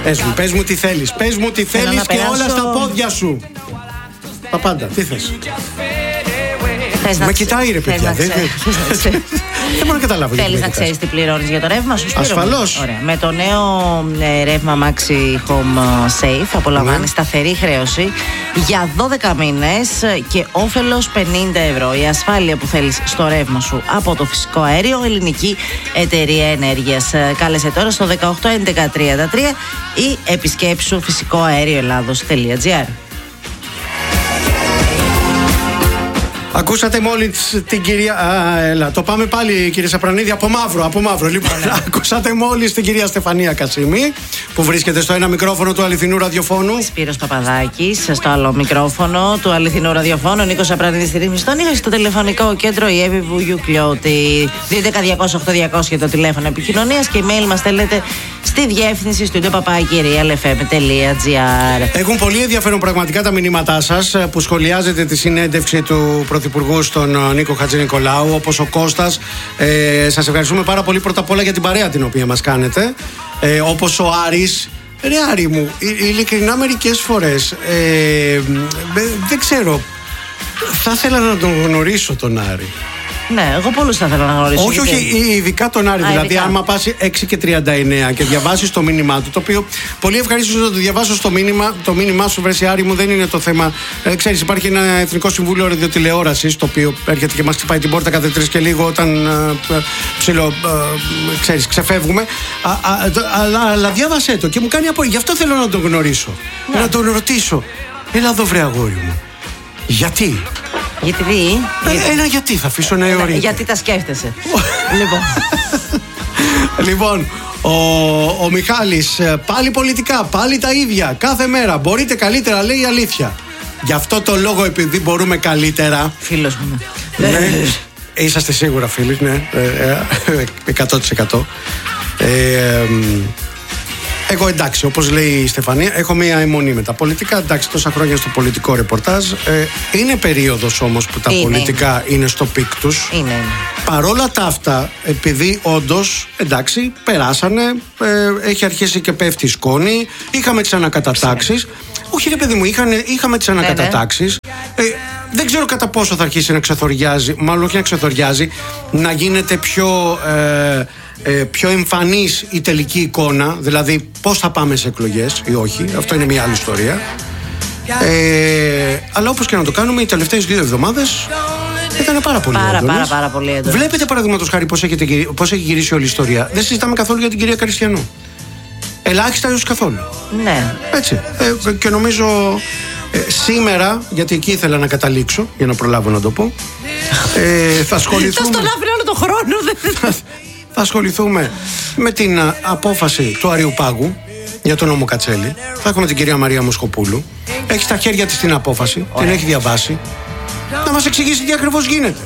Πες μου τι θέλεις. Πες μου τι θέλεις και όλα στα πόδια σου. Τα πάντα. Τι θες? Με κοιτάει ρε παιδιά. Δεν μπορώ να καταλάβω. Θέλεις να ξέρεις τι πληρώνεις για το ρεύμα σου? Ασφαλώς. Ωραία. Με το νέο ρεύμα Maxi Home Safe απολαμβάνεις σταθερή χρέωση για 12 μήνες και όφελος 50 ευρώ. Η ασφάλεια που θέλεις στο ρεύμα σου από το φυσικό αέριο, Ελληνική Εταιρεία Ενέργειας. Κάλεσε τώρα στο 181133 ή επισκέψου φυσικοαέρioελλάδος.gr. Ακούσατε μόλις την κυρία. Έλα, το πάμε πάλι, κύριε Σαπρανίδη, από μαύρο. Λοιπόν, ακούσατε μόλις την κυρία Στεφανία Κασίμη, που βρίσκεται στο ένα μικρόφωνο του αληθινού ραδιοφώνου. Σπύρος Παπαδάκης στο άλλο μικρόφωνο του αληθινού ραδιοφώνου. Νίκος Σαπρανίδης στη ρύθμιση των ήχων. Στο τηλεφωνικό κέντρο η Εύη Βουγιουκλιώτη. 211-200-8-200 για το τηλέφωνο επικοινωνίας και email μας στέλνετε στη διεύθυνση studio@realfm.gr. Έχουν πολύ ενδιαφέρον πραγματικά τα μηνύματά σας που σχολιάζετε τη συνέντευξη του Πρωθυπουργού στον Νίκο Χατζηνικολάου, όπως ο Κώστας. Σας ευχαριστούμε πάρα πολύ πρώτα απ' όλα για την παρέα την οποία μας κάνετε. Όπως ο Άρης. Ρε Άρη μου, ειλικρινά μερικές φορές δεν ξέρω, θα ήθελα να τον γνωρίσω τον Άρη. Ναι, εγώ πολλούς θα ήθελα να γνωρίσω. Όχι, ειδικά τον Άρη. Δηλαδή, άμα πας 6:39 και διαβάσεις το μήνυμά του, το οποίο πολύ ευχαρίστως να το διαβάσω στο μήνυμα. Το μήνυμά σου, βρε Άρη μου, δεν είναι το θέμα. Ξέρεις, υπάρχει ένα Εθνικό Συμβούλιο Ραδιοτηλεόρασης, το οποίο έρχεται και μας χτυπάει την πόρτα κάθε 3 και λίγο όταν ξεφεύγουμε. Αλλά διάβασέ το και μου κάνει απορία. Γι' αυτό θέλω να τον γνωρίσω. Ναι. Να τον ρωτήσω. Έλα εδώ, βρε αγόρι μου. Γιατί? Γιατί θα αφήσω να αιωρείται. Γιατί τα σκέφτεσαι. Λοιπόν, ο Μιχάλης, πάλι πολιτικά, πάλι τα ίδια, κάθε μέρα. Μπορείτε καλύτερα, λέει η αλήθεια. Γι' αυτό το λόγο, επειδή μπορούμε καλύτερα. Φίλος μου. Ναι. Είσαστε σίγουρα φίλοι, ναι. 100%. Εγώ εντάξει, όπως λέει η Στεφανία, έχω μία αιμονή με τα πολιτικά. Εντάξει, τόσα χρόνια στο πολιτικό ρεπορτάζ. Είναι περίοδος όμως που τα πολιτικά είναι στο πικ τους. Είναι. Παρόλα τα αυτά, επειδή όντως, εντάξει, περάσανε, έχει αρχίσει και πέφτει η σκόνη, είχαμε τις ανακατατάξεις. Όχι ρε παιδί μου, είχαμε τις ανακατατάξεις. Δεν ξέρω κατά πόσο θα αρχίσει να ξεθοριάζει, μάλλον όχι να ξεθοριάζει, να γίνεται πιο εμφανής η τελική εικόνα, δηλαδή πώς θα πάμε σε εκλογές ή όχι. Αυτό είναι μια άλλη ιστορία. Αλλά όπως και να το κάνουμε, οι τελευταίες 2 εβδομάδες ήταν πάρα πολύ έντονες. Πάρα πολύ έντονες. Βλέπετε παραδείγματος χάρη πώς έχει γυρίσει όλη η ιστορία. Δεν συζητάμε καθόλου για την κυρία Καριστιανού. Ελάχιστα έως καθόλου. Ναι. Έτσι. Και νομίζω σήμερα, γιατί εκεί ήθελα να καταλήξω, για να προλάβω να το πω, θα ασχοληθούμε. Τον άφηνε όλο τον χρόνο. Θα ασχοληθούμε με την απόφαση του Αριουπάγου για τον νόμο Κατσέλη. Θα έχουμε την κυρία Μαρία Μοσκοπούλου. Έχει στα χέρια της την απόφαση, την έχει διαβάσει. Να μας εξηγήσει τι ακριβώς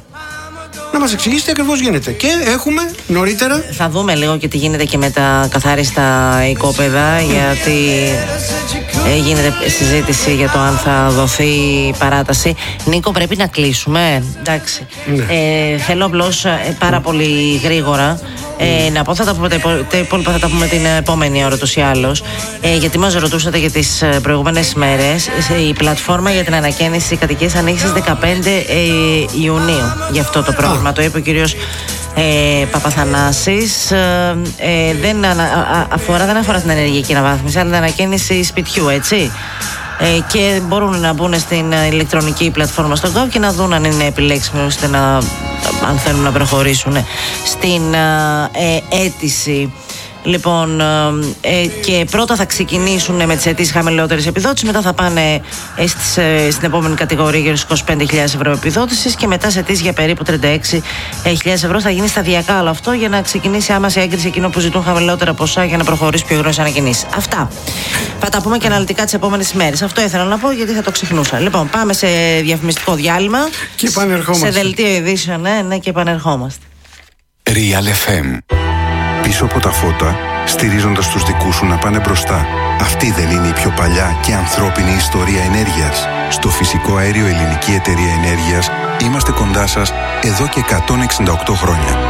γίνεται. Και έχουμε νωρίτερα. Θα δούμε λίγο και τι γίνεται και με τα καθάριστα οικόπεδα, γιατί γίνεται συζήτηση για το αν θα δοθεί παράταση. Νίκο, πρέπει να κλείσουμε. Εντάξει. Ναι. Θέλω απλώς πάρα πολύ γρήγορα να πω, θα τα πούμε τα υπόλοιπα, θα τα πούμε την επόμενη ώρα ούτως ή άλλως. Γιατί μας ρωτούσατε για τις προηγούμενες μέρες. Η πλατφόρμα για την ανακαίνιση κατοικίας ανοίγει στις 15 Ιουνίου. Γι' αυτό το πρόγραμμα το είπε ο κύριος Παπαθανάσης. Δεν αφορά την ενεργειακή αναβάθμιση, αλλά την ανακαίνιση σπιτιού, έτσι. Και μπορούν να μπουν στην ηλεκτρονική πλατφόρμα στο Gov και να δουν αν είναι επιλέξιμο, ώστε αν θέλουν να προχωρήσουν στην αίτηση. Λοιπόν, και πρώτα θα ξεκινήσουν με τις αιτήσεις χαμηλότερης επιδότησης, μετά θα πάνε στην επόμενη κατηγορία για 25.000 ευρώ επιδότησης και μετά σε αιτήσεις για περίπου 36.000 ευρώ. Θα γίνει σταδιακά όλο αυτό για να ξεκινήσει άμεση έγκριση εκείνο που ζητούν χαμηλότερα ποσά για να προχωρήσει πιο γρήγορα ανακοινήσεις. Αυτά. Θα τα πούμε και αναλυτικά τις επόμενες ημέρες. Αυτό ήθελα να πω, γιατί θα το ξεχνούσα. Λοιπόν, πάμε σε διαφημιστικό διάλειμμα. Και επανερχόμαστε. Σε δελτίο ειδήσεων, ναι, και επανερχόμαστε. Real FM. Πίσω από τα φώτα, στηρίζοντας τους δικούς σου να πάνε μπροστά. Αυτή δεν είναι η πιο παλιά και ανθρώπινη ιστορία ενέργειας? Στο φυσικό αέριο Ελληνική Εταιρεία Ενέργειας είμαστε κοντά σας εδώ και 168 χρόνια.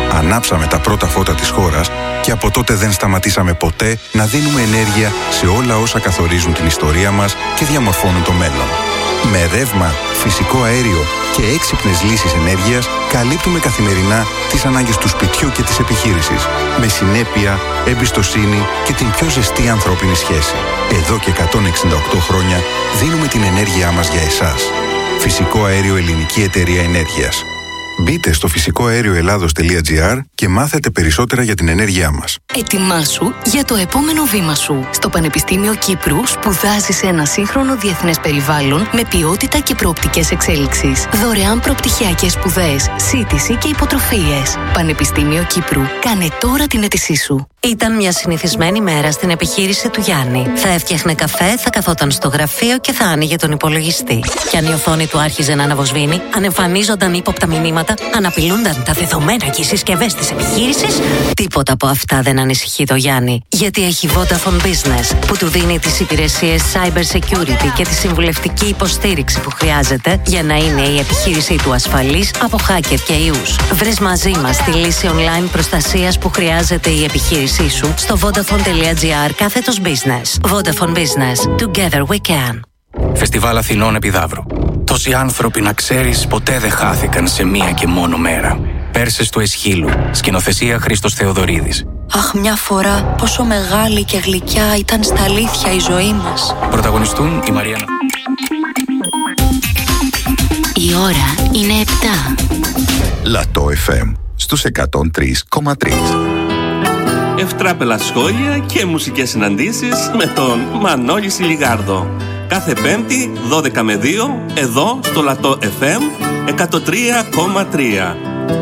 ανάψαμε τα πρώτα φώτα της χώρας και από τότε δεν σταματήσαμε ποτέ να δίνουμε ενέργεια σε όλα όσα καθορίζουν την ιστορία μας και διαμορφώνουν το μέλλον. Με ρεύμα, φυσικό αέριο και έξυπνες λύσεις ενέργειας καλύπτουμε καθημερινά τις ανάγκες του σπιτιού και της επιχείρησης με συνέπεια, εμπιστοσύνη και την πιο ζεστή ανθρώπινη σχέση. Εδώ και 168 χρόνια δίνουμε την ενέργειά μας για εσάς. Φυσικό αέριο Ελληνική Εταιρεία Ενέργειας. Μπείτε στο φυσικοαέρioελλάδος.gr και μάθετε περισσότερα για την ενέργειά μας. Ετοιμάσου για το επόμενο βήμα σου. Στο Πανεπιστήμιο Κύπρου σπουδάζεις σε ένα σύγχρονο διεθνές περιβάλλον με ποιότητα και προοπτικές εξέλιξης. Δωρεάν προπτυχιακές σπουδές, σύντηση και υποτροφίες. Πανεπιστήμιο Κύπρου. Κάνε τώρα την αίτησή σου. Ήταν μια συνηθισμένη μέρα στην επιχείρηση του Γιάννη. Θα έφτιαχνε καφέ, θα καθόταν στο γραφείο και θα άνοιγε τον υπολογιστή. Και αν η οθόνη του άρχιζε να αναβοσβήνει, αν εμφανίζονταν ύποπτα μηνύματα, αν απειλούνταν τα δεδομένα και οι συσκευές της επιχείρησης, τίποτα από αυτά δεν ανησυχεί το Γιάννη. Γιατί έχει Vodafone Business που του δίνει τις υπηρεσίες cyber security και τη συμβουλευτική υποστήριξη που χρειάζεται για να είναι η επιχείρησή του ασφαλής από hacker και ιούς. Βρες μαζί μας τη λύση online προστασίας που χρειάζεται η επιχείρησή σου στο vodafone.gr/business. Vodafone Business. Together we can. Φεστιβάλ Αθηνών Επιδαύρου. Τόσοι άνθρωποι, να ξέρεις, ποτέ δεν χάθηκαν σε μία και μόνο μέρα. Πέρσες του Εσχύλου. Σκηνοθεσία Χρήστος Θεοδωρίδης. Αχ, μια φορά πόσο μεγάλη και γλυκιά ήταν στα αλήθεια η ζωή μας. Πρωταγωνιστούν η Μαρία. Η ώρα είναι 7. Λατό FM στους 103,3. Ευτράπελα σχόλια και μουσικές συναντήσεις με τον Μανώλη Σιλιγάρδο. Κάθε Πέμπτη 12 με 2 εδώ στο Λατό FM 103,3.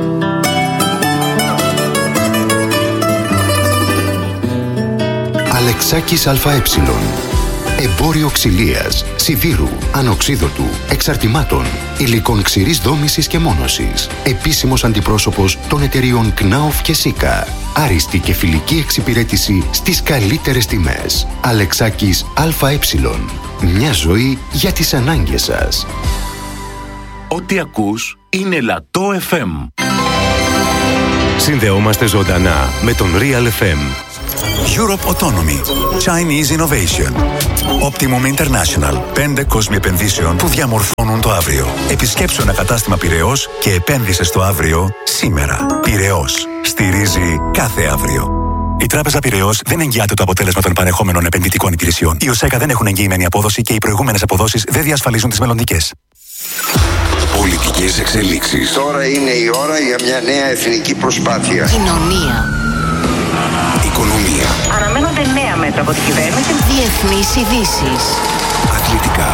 Αλεξάκης ΑΕ. Εμπόριο ξυλίας, σιδήρου, ανοξίδωτου, εξαρτημάτων, υλικών ξηρής δόμησης και μόνωσης. Επίσημος αντιπρόσωπος των εταιριών Knauf και Sika. Άριστη και φιλική εξυπηρέτηση στις καλύτερες τιμές. Αλεξάκης ΑΕ. Μια ζωή για τις ανάγκες σας. Ό,τι ακούς είναι Λατό FM. Συνδεόμαστε ζωντανά με τον Real FM. Europe Autonomy. Chinese Innovation. Optimum International. 5 κόσμοι επενδύσεων που διαμορφώνουν το αύριο. Επισκέψου ένα κατάστημα Πειραιώς και επένδυσε στο αύριο σήμερα. Πειραιώς. Στηρίζει κάθε αύριο. Η Τράπεζα Πειραιώς δεν εγγυάται το αποτέλεσμα των παρεχόμενων επενδυτικών υπηρεσιών. Οι ΟΣΕΚΑ δεν έχουν εγγυημένη απόδοση και οι προηγούμενες αποδόσεις δεν διασφαλίζουν τις μελλοντικές. Πολιτικές εξελίξεις. Τώρα είναι η ώρα για μια νέα εθνική προσπάθεια. Κοινωνία. Οικονομία. Αναμένονται νέα μέτρα από την κυβέρνηση. Διεθνείς ειδήσεις. Αθλητικά.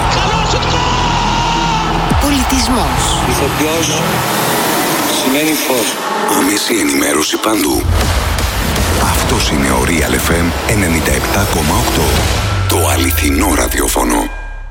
Πολιτισμός. Ηθοποιός σημαίνει φως. Άμεση ενημέρωση παντού. Αυτός είναι ο Real FM 97,8. Το αληθινό ραδιόφωνο.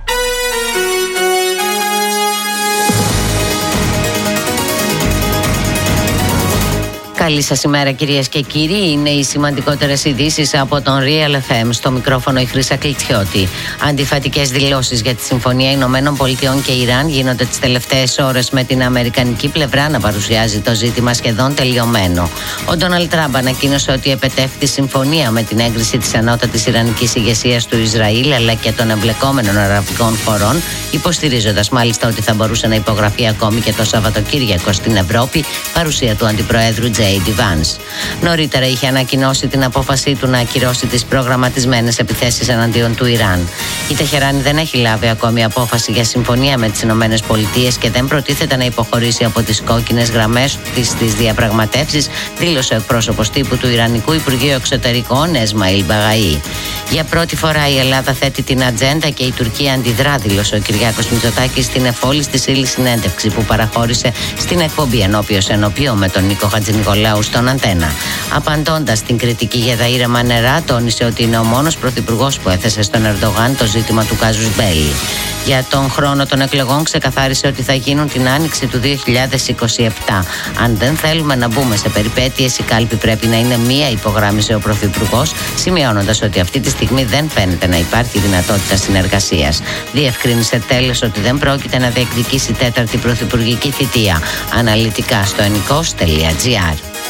Καλή σας ημέρα κυρίες και κύριοι. Είναι οι σημαντικότερες ειδήσεις από τον Real FM. Στο μικρόφωνο η Χρύσα Κλιτσιώτη. Αντιφατικές δηλώσεις για τη Συμφωνία Ηνωμένων Πολιτειών και Ιράν γίνονται τις τελευταίες ώρες, με την αμερικανική πλευρά να παρουσιάζει το ζήτημα σχεδόν τελειωμένο. Ο Ντόναλντ Τραμπ ανακοίνωσε ότι επετεύχθη συμφωνία με την έγκριση της ανώτατης ιρανικής ηγεσίας του Ισραήλ αλλά και των εμπλεκόμενων αραβικών χωρών, υποστηρίζοντας μάλιστα ότι θα μπορούσε να υπογραφεί ακόμη και το Σαββατοκύριακο στην Ευρώπη, παρουσία του Αντιπροέδρου J.D. Vance. Νωρίτερα είχε ανακοινώσει την απόφασή του να ακυρώσει τις προγραμματισμένες επιθέσεις εναντίον του Ιράν. Η Τεχεράνη δεν έχει λάβει ακόμη απόφαση για συμφωνία με τις ΗΠΑ και δεν προτίθεται να υποχωρήσει από τις κόκκινες γραμμές στις διαπραγματεύσεις, δήλωσε ο εκπρόσωπος τύπου του Ιρανικού Υπουργείου Εξωτερικών Εσμαήλ Μπαγαή. Για πρώτη φορά η Ελλάδα θέτει την ατζέντα και η Τουρκία αντιδρά, δήλωσε ο Κυριάκος Μητσοτάκης στην εφόλης της ύλης συνέντευξη που παραχώρησε στην εκπομπή Ενώπιο με τον Νίκο Χατζηνικολάου στον Αντένα. Απαντώντας στην κριτική για τα ήρεμα νερά, τόνισε ότι είναι ο μόνος πρωθυπουργός που έθεσε στον Ερντογάν το ζήτημα του κάζους μπέλι. Για τον χρόνο των εκλογών ξεκαθάρισε ότι θα γίνουν την άνοιξη του 2027. Αν δεν θέλουμε να μπούμε σε περιπέτειες, η κάλπη πρέπει να είναι μία, υπογράμμισε ο πρωθυπουργός, σημειώνοντας ότι αυτή τη στιγμή δεν φαίνεται να υπάρχει δυνατότητα συνεργασίας. Διευκρίνησε τέλος ότι δεν πρόκειται να διεκδικήσει τέταρτη πρωθυπουργική θητεία. Αναλυτικά στο ennikos.gr.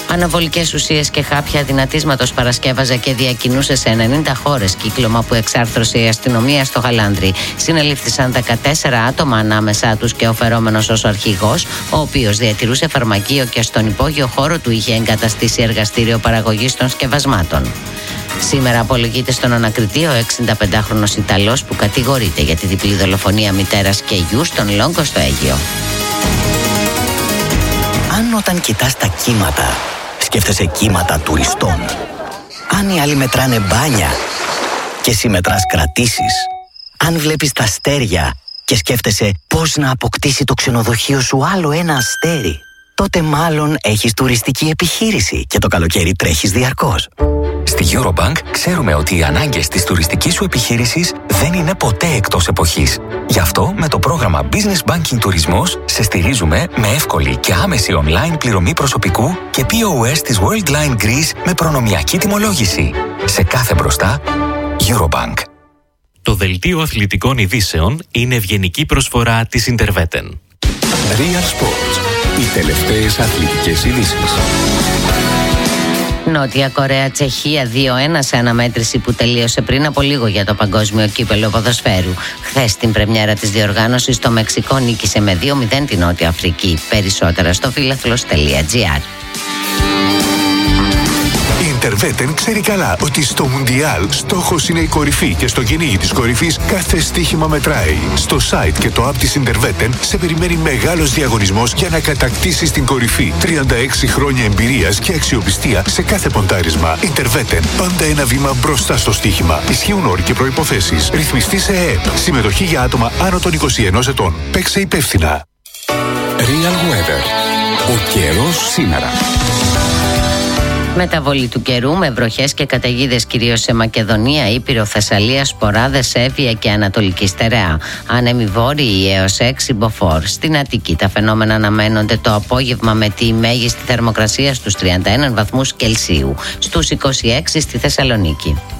Αναβολικές ουσίες και χάπια αδυνατίσματος παρασκεύαζε και διακινούσε σε 90 χώρες, κύκλωμα που εξάρθρωσε η αστυνομία στο Χαλάνδρι. Συνελήφθησαν 14 άτομα, ανάμεσά τους και ο φερόμενος ως αρχηγός, ο οποίος διατηρούσε φαρμακείο και στον υπόγειο χώρο του είχε εγκαταστήσει εργαστήριο παραγωγής των σκευασμάτων. Σήμερα απολογείται στον ανακριτή ο 65χρονος Ιταλός που κατηγορείται για τη διπλή δολοφονία μητέρας και γιου στον Λόγκο στο Αίγυο. Αν όταν κοιτάς τα κύματα, σκέφτεσαι κύματα τουριστών. Αν οι άλλοι μετράνε μπάνια και εσύ μετράς κρατήσεις. Αν βλέπεις τα αστέρια και σκέφτεσαι πώς να αποκτήσει το ξενοδοχείο σου άλλο ένα αστέρι, τότε μάλλον έχεις τουριστική επιχείρηση και το καλοκαίρι τρέχεις διαρκώς. Στη Eurobank ξέρουμε ότι οι ανάγκες της τουριστικής σου επιχείρησης δεν είναι ποτέ εκτός εποχής. Γι' αυτό με το πρόγραμμα Business Banking Τουρισμός σε στηρίζουμε με εύκολη και άμεση online πληρωμή προσωπικού και POS της Worldline Greece με προνομιακή τιμολόγηση. Σε κάθε μπροστά, Eurobank. Το δελτίο αθλητικών ειδήσεων είναι ευγενική προσφορά της Interveten. Real Sports. Οι τελευταίες αθλητικές ειδήσεις. Νότια Κορέα, Τσεχία 2-1 σε αναμέτρηση που τελείωσε πριν από λίγο για το Παγκόσμιο Κύπελλο Ποδοσφαίρου. Χθες στην πρεμιέρα της διοργάνωσης το Μεξικό νίκησε με 2-0 την Νότια Αφρική. Περισσότερα στο φίλαθλος.gr. Η Interveten ξέρει καλά ότι στο Μουντιάλ στόχος είναι η κορυφή και στο κυνήγι της κορυφής κάθε στοίχημα μετράει. Στο site και το app της Interveten σε περιμένει μεγάλος διαγωνισμός για να κατακτήσεις την κορυφή. 36 χρόνια εμπειρίας και αξιοπιστία σε κάθε ποντάρισμα. Interveten, πάντα ένα βήμα μπροστά στο στοίχημα. Ισχύουν όροι και προϋποθέσεις. Ρυθμιστή σε ΕΕΠ. Συμμετοχή για άτομα άνω των 21 ετών. Παίξε υπεύθυνα. Real Weather. Ο καιρός σήμερα. Μεταβολή του καιρού με βροχές και καταιγίδες κυρίως σε Μακεδονία, Ήπειρο, Θεσσαλία, Σποράδες, Εύβοια και Ανατολική Στερεά. Άνεμοι βόρειοι έως 6 μποφόρ. Στην Αττική τα φαινόμενα αναμένονται το απόγευμα με τη μέγιστη θερμοκρασία στους 31 βαθμούς Κελσίου, στους 26 στη Θεσσαλονίκη.